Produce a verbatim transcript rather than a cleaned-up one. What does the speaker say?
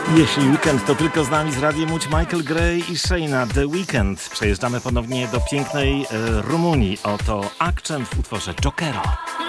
Jeśli weekend, to tylko z nami z Radiem Łódź Michael Gray i Shayna. The Weekend. Przejeżdżamy ponownie do pięknej e, Rumunii. Oto akcent w utworze Jokero.